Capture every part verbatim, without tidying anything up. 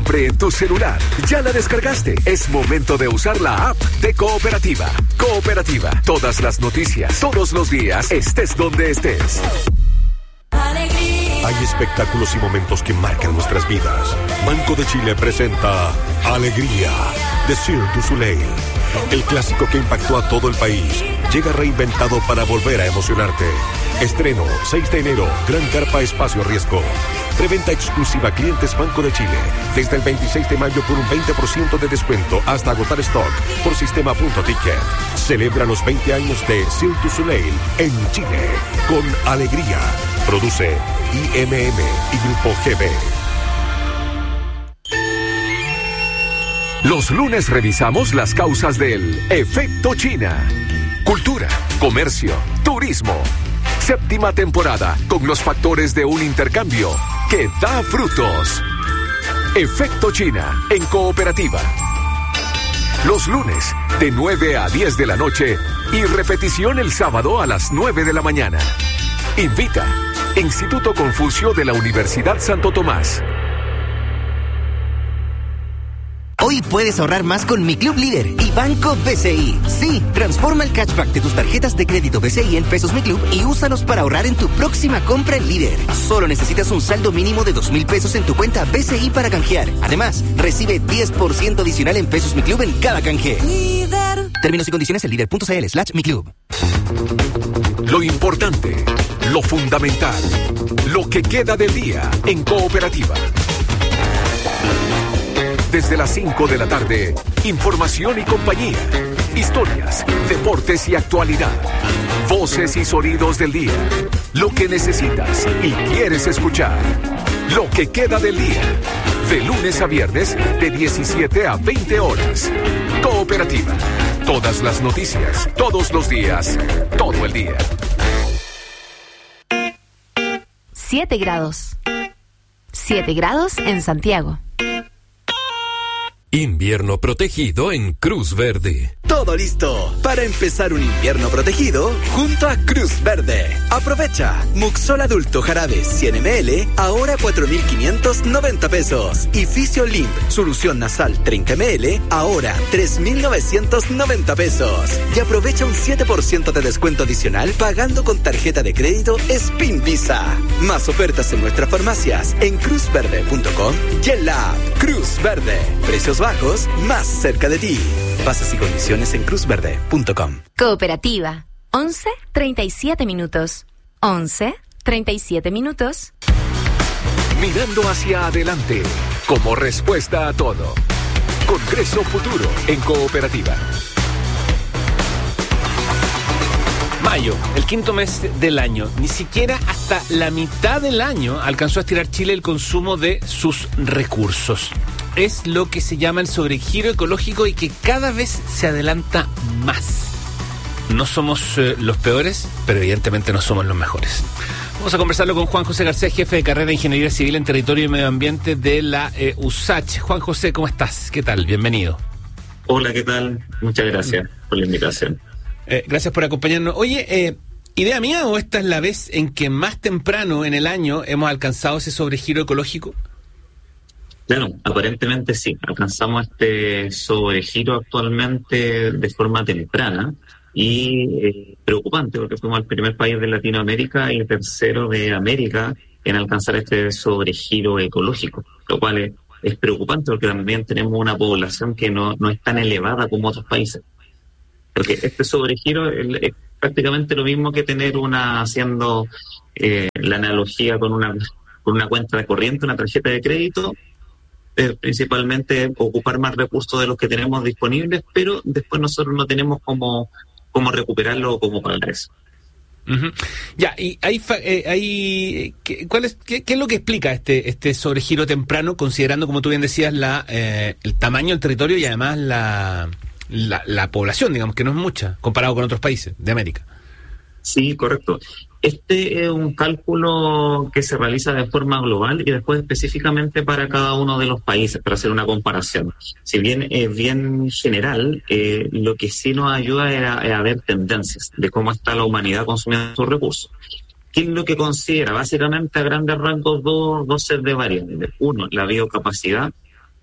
siempre en tu celular. ¿Ya la descargaste? Es momento de usar la app de Cooperativa. Cooperativa, todas las noticias, todos los días, estés donde estés. Hay espectáculos y momentos que marcan nuestras vidas. Banco de Chile presenta Alegría, de Cirque du Soleil. El clásico que impactó a todo el país llega reinventado para volver a emocionarte. Estreno seis de enero, Gran Carpa Espacio Riesgo. Preventa exclusiva a clientes Banco de Chile. Desde el veintiséis de mayo por un veinte por ciento de descuento hasta agotar stock por sistema punto ticket. Celebra los veinte años de Cirque du Soleil en Chile con Alegría. Produce I M M y Grupo G B. Los lunes revisamos las causas del efecto China. Cultura, comercio, turismo. Séptima temporada con los factores de un intercambio que da frutos. Efecto China en Cooperativa. Los lunes de nueve a diez de la noche y repetición el sábado a las nueve de la mañana. Invita Instituto Confucio de la Universidad Santo Tomás. Hoy puedes ahorrar más con Mi Club Líder y Banco B C I. Sí, transforma el cashback de tus tarjetas de crédito B C I en pesos Mi Club y úsalos para ahorrar en tu próxima compra en Líder. Solo necesitas un saldo mínimo de dos mil pesos en tu cuenta B C I para canjear. Además, recibe diez por ciento adicional en pesos Mi Club en cada canje. Líder. Términos y condiciones en líder punto c l slash Mi Club. Lo importante, lo fundamental, lo que queda del día en Cooperativa. Desde las cinco de la tarde, información y compañía, historias, deportes y actualidad, voces y sonidos del día, lo que necesitas y quieres escuchar, lo que queda del día, de lunes a viernes de diecisiete a veinte horas. Cooperativa, todas las noticias, todos los días, todo el día. siete grados. siete grados en Santiago. Invierno protegido en Cruz Verde. Todo listo para empezar un invierno protegido junto a Cruz Verde. Aprovecha Muxol Adulto Jarabe cien mililitros, ahora cuatro mil quinientos noventa pesos. Y Fisiolink Solución Nasal treinta mililitros, ahora tres mil novecientos noventa pesos. Y aprovecha un siete por ciento de descuento adicional pagando con tarjeta de crédito Spin Visa. Más ofertas en nuestras farmacias en cruz verde punto com y en la app Cruz Verde. Precios bajos más cerca de ti. Bases y condiciones en cruz verde punto com. Cooperativa. once treinta y siete minutos. once treinta y siete minutos. Mirando hacia adelante, como respuesta a todo. Congreso Futuro en Cooperativa. Mayo, el quinto mes del año. Ni siquiera hasta la mitad del año alcanzó a estirar Chile el consumo de sus recursos. Es lo que se llama el sobregiro ecológico y que cada vez se adelanta más. No somos eh, los peores, pero evidentemente no somos los mejores. Vamos a conversarlo con Juan José García, jefe de carrera de Ingeniería Civil en Territorio y Medio Ambiente de la eh, U S A C H. Juan José, ¿cómo estás? ¿Qué tal? Bienvenido. Hola, ¿qué tal? Muchas gracias por la invitación. Eh, gracias por acompañarnos. Oye, eh, ¿idea mía o esta es la vez en que más temprano en el año hemos alcanzado ese sobregiro ecológico? Claro, aparentemente sí. Alcanzamos este sobregiro actualmente de forma temprana y eh, preocupante porque fuimos el primer país de Latinoamérica y el tercero de América en alcanzar este sobregiro ecológico, lo cual es, es preocupante porque también tenemos una población que no, no es tan elevada como otros países. Porque este sobregiro es, es prácticamente lo mismo que tener una, haciendo eh, la analogía con una, con una cuenta de corriente, una tarjeta de crédito. Eh, principalmente ocupar más recursos de los que tenemos disponibles, pero después nosotros no tenemos cómo, cómo recuperarlo o cómo pagar eso. Uh-huh. Ya, y hay, eh, hay ¿qué, cuál es, qué, ¿qué es lo que explica este este sobregiro temprano, considerando, como tú bien decías, la eh, el tamaño del territorio y además la, la, la población, digamos, que no es mucha, comparado con otros países de América? Sí, correcto. Este es un cálculo que se realiza de forma global y después específicamente para cada uno de los países, para hacer una comparación. Si bien es bien general, eh, lo que sí nos ayuda es a, es a ver tendencias de cómo está la humanidad consumiendo sus recursos. ¿Qué es lo que considera? Básicamente a grandes rasgos dos, dos sets de variables. Uno, la biocapacidad,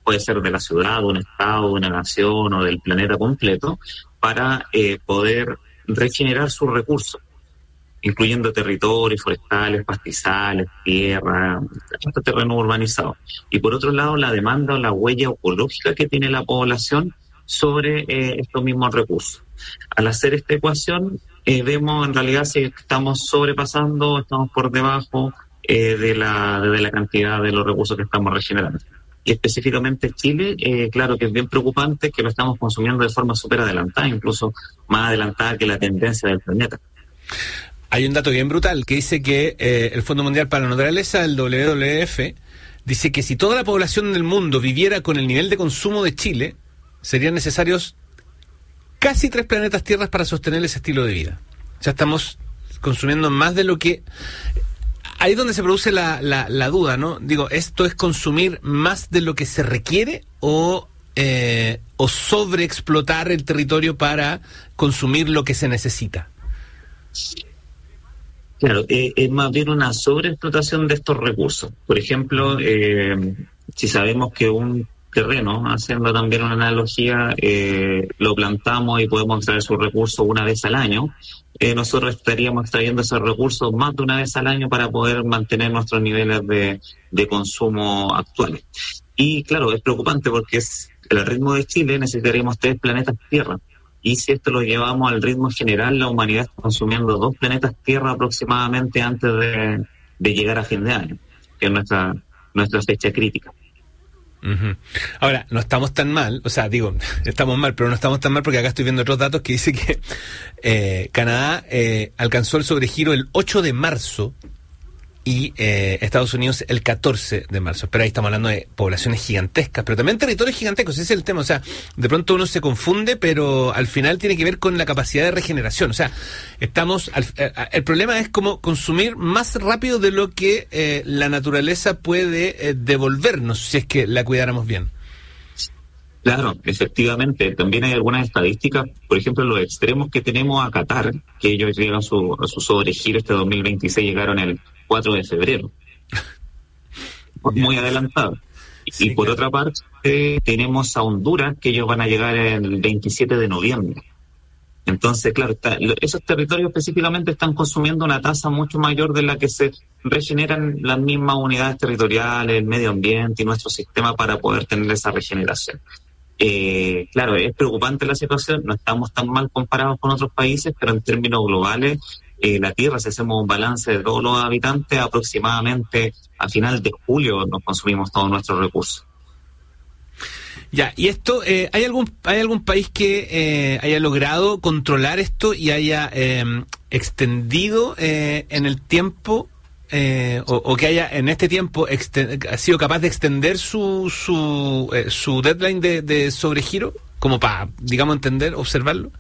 puede ser de la ciudad, de un estado, de una nación o del planeta completo, para eh, poder regenerar sus recursos, incluyendo territorios forestales, pastizales, tierra, hasta terreno urbanizado. Y por otro lado, la demanda o la huella ecológica que tiene la población sobre eh, estos mismos recursos. Al hacer esta ecuación, eh, vemos en realidad si estamos sobrepasando, estamos por debajo eh, de, la, de la cantidad de los recursos que estamos regenerando. Y específicamente Chile, eh, claro que es bien preocupante que lo estamos consumiendo de forma súper adelantada, incluso más adelantada que la tendencia del planeta. Hay un dato bien brutal que dice que eh, el Fondo Mundial para la Naturaleza, el doble u doble u efe, dice que si toda la población del mundo viviera con el nivel de consumo de Chile, serían necesarios casi tres planetas Tierras para sostener ese estilo de vida. Ya estamos consumiendo más de lo que... Ahí es donde se produce la, la, la duda, ¿no? Digo, ¿esto es consumir más de lo que se requiere o, eh, o sobreexplotar el territorio para consumir lo que se necesita? Claro, eh, es más bien una sobreexplotación de estos recursos. Por ejemplo, eh, si sabemos que un terreno, haciendo también una analogía, eh, lo plantamos y podemos extraer sus recursos una vez al año, eh, nosotros estaríamos extrayendo esos recursos más de una vez al año para poder mantener nuestros niveles de, de consumo actuales. Y claro, es preocupante porque es el ritmo de Chile necesitaríamos tres planetas Tierra. Y si esto lo llevamos al ritmo general, la humanidad está consumiendo dos planetas Tierra aproximadamente antes de, de llegar a fin de año, que es nuestra, nuestra fecha crítica. Uh-huh. Ahora, no estamos tan mal, o sea, digo, estamos mal, pero no estamos tan mal porque acá estoy viendo otros datos que dice que eh, Canadá eh, alcanzó el sobregiro el ocho de marzo y eh, Estados Unidos el catorce de marzo. Pero ahí estamos hablando de poblaciones gigantescas, pero también territorios gigantescos, ese es el tema. O sea, de pronto uno se confunde, pero al final tiene que ver con la capacidad de regeneración. O sea, estamos al, eh, el problema es cómo consumir más rápido de lo que eh, la naturaleza puede eh, devolvernos si es que la cuidáramos bien. Claro, efectivamente. También hay algunas estadísticas, por ejemplo, los extremos que tenemos a Qatar, que ellos llegan a su, a su sobregiro este dos mil veintiséis, llegaron el cuatro de febrero. Muy adelantado. Sí, y por claro. Otra parte, eh, tenemos a Honduras, que ellos van a llegar el veintisiete de noviembre. Entonces, claro, está, esos territorios específicamente están consumiendo una tasa mucho mayor de la que se regeneran las mismas unidades territoriales, el medio ambiente y nuestro sistema para poder tener esa regeneración. Eh, claro, es preocupante la situación, no estamos tan mal comparados con otros países, pero en términos globales, eh, la Tierra, si hacemos un balance de todos los habitantes, aproximadamente a final de julio nos consumimos todos nuestros recursos. Ya, y esto, eh, ¿hay algún hay algún país que eh, haya logrado controlar esto y haya eh, extendido eh, en el tiempo eh, o, o que haya en este tiempo exten- ha sido capaz de extender su su eh, su deadline de, de sobregiro, como para, digamos, entender, observarlo?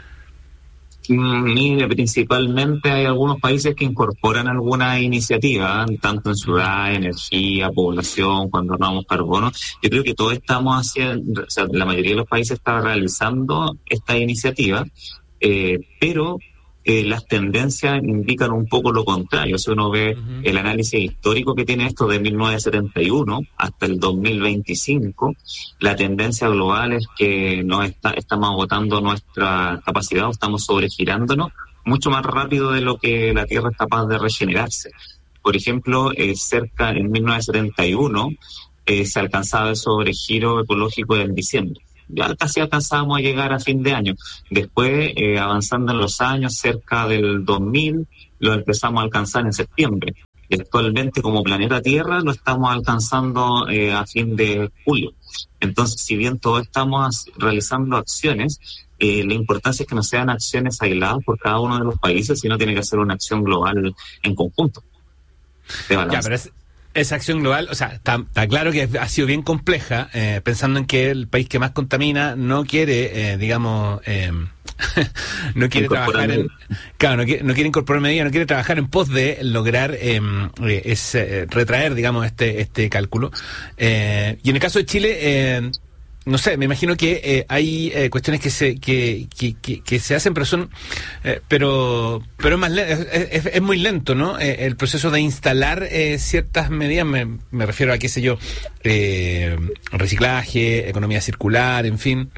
Mire, principalmente hay algunos países que incorporan alguna iniciativa, tanto en ciudad, energía, población, cuando ahorramos carbono. Yo creo que todos estamos haciendo, o sea, la mayoría de los países está realizando esta iniciativa, eh, pero eh, las tendencias indican un poco lo contrario. Si uno ve uh-huh. el análisis histórico que tiene esto de mil novecientos setenta y uno hasta el dos mil veinticinco, la tendencia global es que nos está, estamos agotando nuestra capacidad, o estamos sobregirándonos mucho más rápido de lo que la Tierra es capaz de regenerarse. Por ejemplo, eh, cerca en mil novecientos setenta y uno eh, se alcanzaba el sobregiro ecológico en diciembre. Ya casi alcanzábamos a llegar a fin de año. Después, eh, avanzando en los años, cerca del dos mil, lo empezamos a alcanzar en septiembre. Y actualmente, como planeta Tierra, lo estamos alcanzando eh, a fin de julio. Entonces, si bien todos estamos realizando acciones, eh, la importancia es que no sean acciones aisladas por cada uno de los países, sino tiene que ser una acción global en conjunto. De balance. Ya, pero es... Esa acción global, o sea, está, está claro que ha sido bien compleja, eh, pensando en que el país que más contamina no quiere, eh, digamos, eh, no quiere trabajar en, claro, no quiere, no quiere incorporar medidas, no quiere trabajar en pos de lograr eh, es, eh, retraer, digamos, este este cálculo. Eh, y en el caso de Chile, eh, no sé, me imagino que eh, hay eh, cuestiones que se que, que, que, que se hacen, pero son eh, pero pero es más le- es, es, es muy lento, ¿no? Eh, el proceso de instalar eh, ciertas medidas, me, me refiero a, qué sé yo, eh, reciclaje, economía circular, en fin.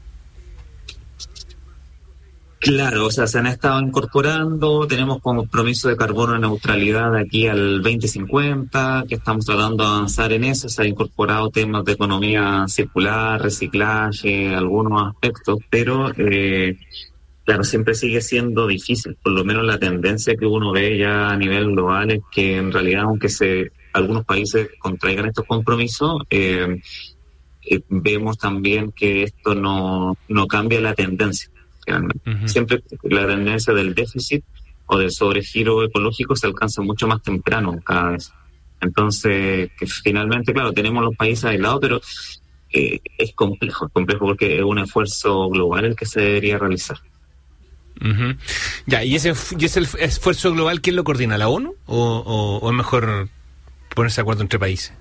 Claro, o sea, se han estado incorporando, tenemos compromiso de carbono neutralidad de aquí al veinte cincuenta, que estamos tratando de avanzar en eso, se han incorporado temas de economía circular, reciclaje, algunos aspectos, pero eh, claro, siempre sigue siendo difícil, por lo menos la tendencia que uno ve ya a nivel global es que en realidad, aunque se algunos países contraigan estos compromisos, eh, eh, vemos también que esto no, no cambia la tendencia. Uh-huh. Siempre la tendencia del déficit o del sobregiro ecológico se alcanza mucho más temprano cada vez. Entonces, que finalmente, claro, tenemos los países aislados, pero eh, es complejo, es complejo porque es un esfuerzo global el que se debería realizar. Uh-huh. Ya, ¿y ese, y ese esfuerzo global quién lo coordina? ¿La ONU? ¿O, o, o es mejor ponerse de acuerdo entre países?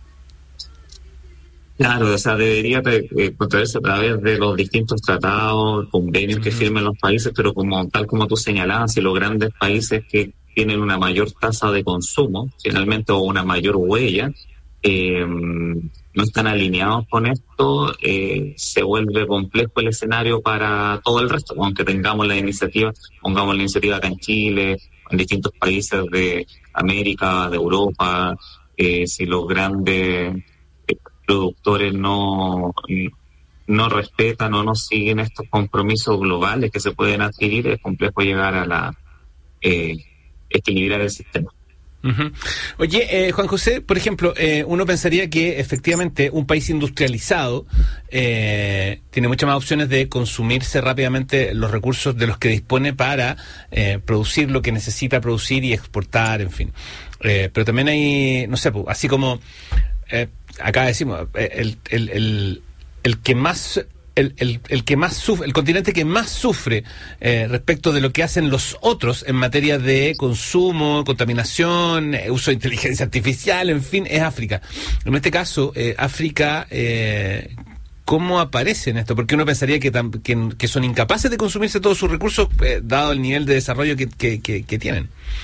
Claro, o sea, debería eh, contraerse a través de los distintos tratados, convenios uh-huh. que firmen los países, pero como tal como tú señalabas, si los grandes países que tienen una mayor tasa de consumo, finalmente, o una mayor huella, eh, no están alineados con esto, eh, se vuelve complejo el escenario para todo el resto, aunque tengamos la iniciativa, pongamos la iniciativa acá en Chile, en distintos países de América, de Europa, eh, si los grandes productores no, no respetan o no siguen estos compromisos globales que se pueden adquirir, es complejo llegar a la eh, equilibrar el sistema. Uh-huh. Oye, eh, Juan José, por ejemplo, eh, uno pensaría que efectivamente un país industrializado eh, tiene muchas más opciones de consumirse rápidamente los recursos de los que dispone para eh, producir lo que necesita producir y exportar, en fin. Eh, pero también hay, no sé, así como eh, acá decimos, el, el, el, el que más... El, el, el que más sufre, el continente que más sufre eh, respecto de lo que hacen los otros en materia de consumo, contaminación, eh, uso de inteligencia artificial, en fin, es África. En este caso, eh, África, eh, ¿cómo aparece en esto? Porque uno pensaría que, tam, que, que son incapaces de consumirse todos sus recursos, eh, dado el nivel de desarrollo que, que, que, que tienen.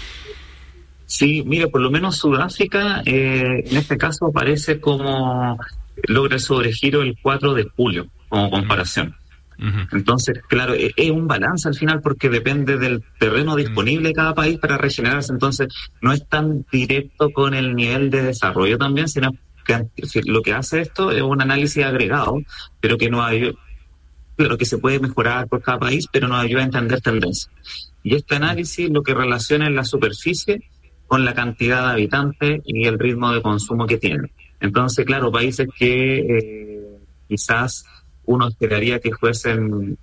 Sí, mira, por lo menos Sudáfrica, eh, en este caso aparece como logra el sobregiro el cuatro de julio. Como comparación. Uh-huh. Entonces, claro, es, es un balance al final porque depende del terreno disponible de cada país para regenerarse. Entonces, no es tan directo con el nivel de desarrollo también, sino que lo que hace esto es un análisis agregado, pero que no ayuda, claro, que se puede mejorar por cada país, pero nos ayuda a entender tendencias. Y este análisis lo que relaciona es la superficie con la cantidad de habitantes y el ritmo de consumo que tienen. Entonces, claro, países que eh, quizás uno esperaría que fuesen,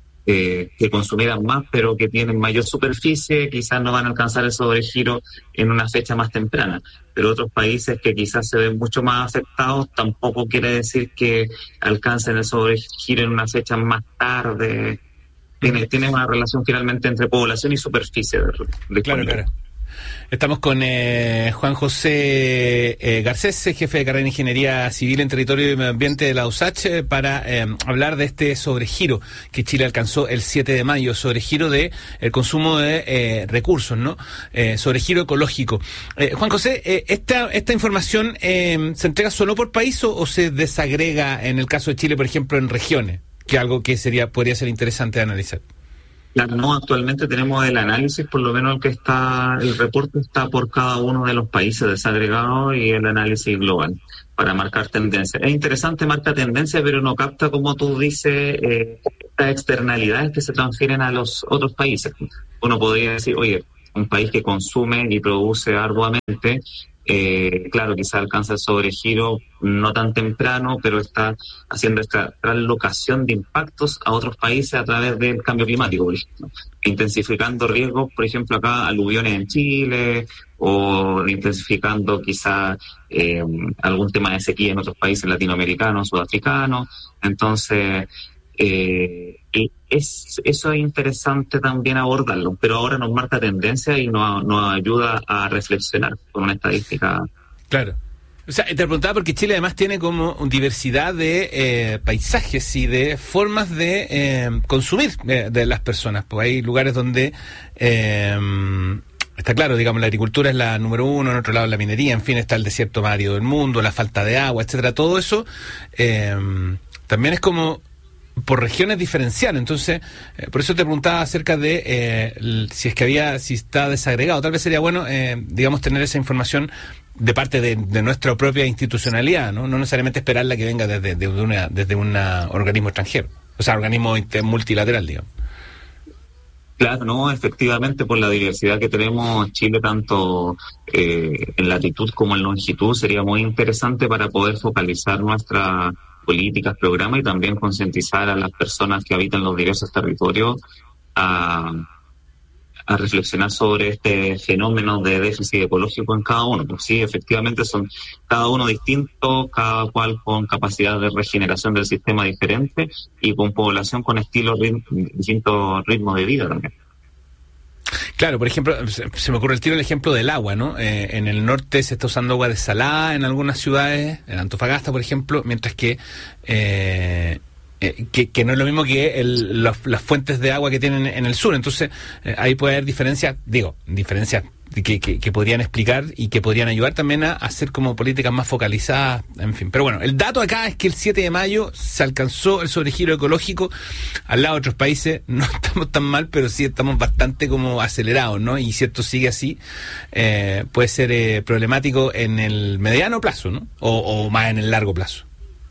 eh, que consumieran más, pero que tienen mayor superficie, quizás no van a alcanzar el sobregiro en una fecha más temprana. Pero otros países que quizás se ven mucho más afectados, tampoco quiere decir que alcancen el sobregiro en una fecha más tarde. Tiene, tiene una relación finalmente entre población y superficie. De, de claro, claro. Estamos con eh, Juan José eh, Garcés, jefe de carrera de Ingeniería Civil en Territorio y Medio Ambiente de la U S A C H, para eh, hablar de este sobregiro que Chile alcanzó el siete de mayo, sobregiro de el consumo de eh, recursos, ¿no? Eh, sobregiro ecológico. Eh, Juan José, eh, esta esta información eh, ¿se entrega solo por país o, o se desagrega en el caso de Chile, por ejemplo, en regiones? Que algo que sería podría ser interesante de analizar. Claro, no, actualmente tenemos el análisis, por lo menos el que está, el reporte está por cada uno de los países desagregados y el análisis global para marcar tendencia. Es interesante, marca tendencia, pero no capta, como tú dices, eh, estas externalidades que se transfieren a los otros países. Uno podría decir, oye, un país que consume y produce arduamente, eh, claro, quizá alcanza el sobregiro no tan temprano, pero está haciendo esta translocación de impactos a otros países a través del cambio climático, por ejemplo, intensificando riesgos, por ejemplo, acá aluviones en Chile, o intensificando quizá eh, algún tema de sequía en otros países latinoamericanos, sudafricanos. Entonces, eh, y es, eso es interesante también abordarlo, pero ahora nos marca tendencia y nos, nos ayuda a reflexionar con una estadística. Claro. O sea, te preguntaba porque Chile además tiene como diversidad de eh, paisajes y de formas de eh, consumir eh, de las personas. Pues hay lugares donde eh, está claro, digamos, la agricultura es la número uno, en otro lado la minería, en fin, está el desierto más árido del mundo, la falta de agua, etcétera. Todo eso eh, también es como por regiones diferenciadas. Entonces, eh, por eso te preguntaba acerca de eh, el, si es que había, si está desagregado. Tal vez sería bueno, eh, digamos, tener esa información de parte de, de nuestra propia institucionalidad, ¿no? No necesariamente esperarla que venga desde de una desde un organismo extranjero, o sea, organismo multilateral, digamos. Claro, no, efectivamente, por la diversidad que tenemos Chile, tanto eh, en latitud como en longitud, sería muy interesante para poder focalizar nuestras políticas, programas y también concientizar a las personas que habitan los diversos territorios a, a reflexionar sobre este fenómeno de déficit ecológico en cada uno. Pues sí, efectivamente son cada uno distinto, cada cual con capacidad de regeneración del sistema diferente y con población con estilos, rit- distintos ritmos de vida también. Claro, por ejemplo, se me ocurre el tiro el ejemplo del agua, ¿no? Eh, en el norte se está usando agua desalada en algunas ciudades, en Antofagasta, por ejemplo, mientras que eh, eh, que, que no es lo mismo que el, los, las fuentes de agua que tienen en el sur. Entonces, eh, ahí puede haber diferencias, digo, diferencias que, que, que podrían explicar y que podrían ayudar también a hacer como políticas más focalizadas, en fin. Pero bueno, el dato acá es que el siete de mayo se alcanzó el sobregiro ecológico. Al lado de otros países no estamos tan mal, pero sí estamos bastante como acelerados, ¿no? Y si esto sigue así, eh, puede ser eh, problemático en el mediano plazo, ¿no? O, o más en el largo plazo.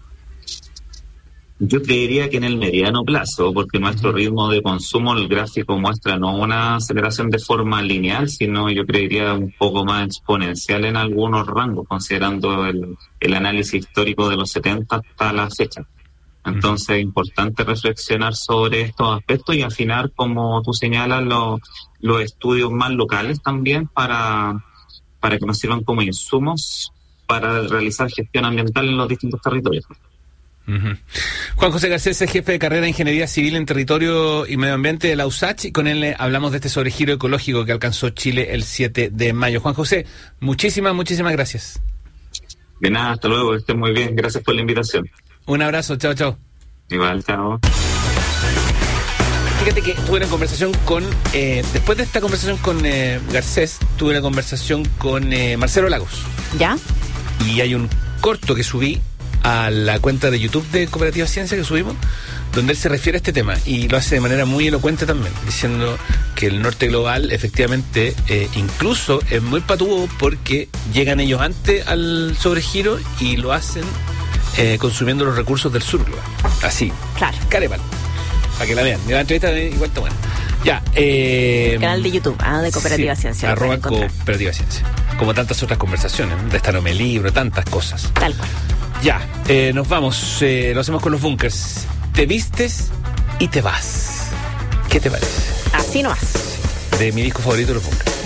Yo creería que en el mediano plazo, porque nuestro ritmo de consumo, el gráfico muestra no una aceleración de forma lineal, sino yo creería un poco más exponencial en algunos rangos, considerando el, el análisis histórico de los setenta hasta la fecha. Entonces es importante reflexionar sobre estos aspectos y afinar, como tú señalas, los, los estudios más locales también para, para que nos sirvan como insumos para realizar gestión ambiental en los distintos territorios. Uh-huh. Juan José Garcés es jefe de carrera de Ingeniería Civil en Territorio y Medio Ambiente de la U S A C, y con él eh, hablamos de este sobregiro ecológico que alcanzó Chile el siete de mayo. Juan José, muchísimas, muchísimas gracias. De nada, hasta luego, que estén muy bien, gracias por la invitación. Un abrazo, chao, chao. Igual, chao. Fíjate que tuve una conversación con, eh, después de esta conversación con eh, Garcés, tuve una conversación con eh, Marcelo Lagos. ¿Ya? Y hay un corto que subí a la cuenta de YouTube de Cooperativa Ciencia que subimos, donde él se refiere a este tema y lo hace de manera muy elocuente también, diciendo que el norte global efectivamente eh, incluso es muy patudo porque llegan ellos antes al sobregiro y lo hacen eh, consumiendo los recursos del sur global. Así, claro, caremal, para que la vean. La entrevista de igual está buena. Ya, eh, el canal de YouTube, ah, de Cooperativa sí, Ciencia. Arroba Cooperativa Ciencia. Como tantas otras conversaciones, ¿no? De esta no me libro, tantas cosas. Tal cual. Ya, eh, nos vamos, eh, lo hacemos con los bunkers. Te vistes y te vas. ¿Qué te parece? Así nomás. De mi disco favorito, Los Bunkers.